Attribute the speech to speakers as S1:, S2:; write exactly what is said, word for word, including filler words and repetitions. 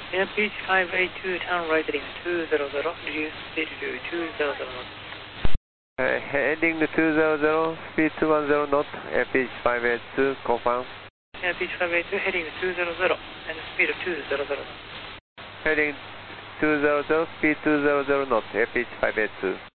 S1: Airbus five eight two, turn right heading two zero zero, reduce speed to two zero zero knots.
S2: Uh, heading two zero zero, speed two one zero knot, Airbus five eight two, confirm.
S1: Airbus five eight two, heading two zero zero, and speed of two zero zero.
S2: Heading two zero zero, speed two zero zero knot, Airbus five eight two.